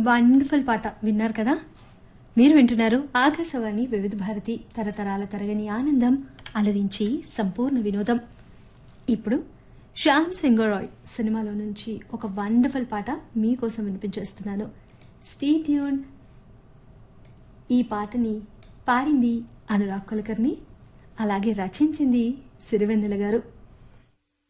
Wonderful పాట విన్నారు కదా. మీరు వింటున్నారు ఆకాశవాణి వివిధ భారతి, తరతరాల తరగని ఆనందం, అలరించి సంపూర్ణ వినోదం. ఇప్పుడు శ్యామ్ సింగరాయ్ సినిమాలో నుంచి ఒక వండర్ఫుల్ పాట మీకోసం వినిపించేస్తున్నాను. Stay tune. ఈ పాటని పాడింది అనురాగ్ కులకర్ణి, అలాగే రచించింది సిరివెన్నెల గారు.